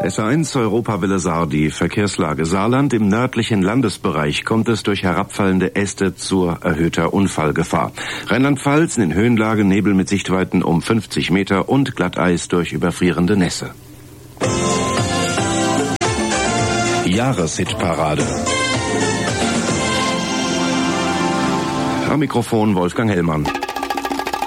SA1 Europawelle Saar, die Verkehrslage. Saarland, im nördlichen Landesbereich kommt es durch herabfallende Äste zu erhöhter Unfallgefahr. Rheinland-Pfalz in den Höhenlagen Nebel mit Sichtweiten um 50 Meter und Glatteis durch überfrierende Nässe. Jahreshitparade. Am Mikrofon Wolfgang Hellmann.